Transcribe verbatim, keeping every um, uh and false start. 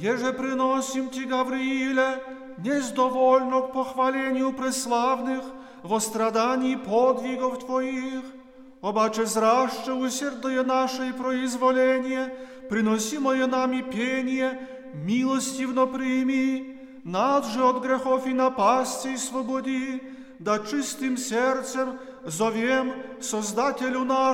еже приносим Ти, Гаврииле, нездовольно к похвалению преславных во страдании подвигов Твоих, обаче зраще усердие наше и произволение, приносимое нами пение, милостивно прими, нас же от грехов и напастей свободи, да чистым сердцем зовем Создателю нашему,